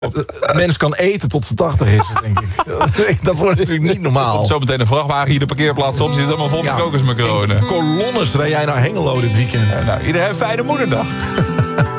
Een mens kan eten tot ze 80 is, denk ik. Dat wordt natuurlijk niet normaal. Zo meteen een vrachtwagen hier de parkeerplaats op. Zit allemaal vol met kokosmacronen. Kolonnes rij jij naar Hengelo dit weekend. Nou, iedereen een fijne moederdag.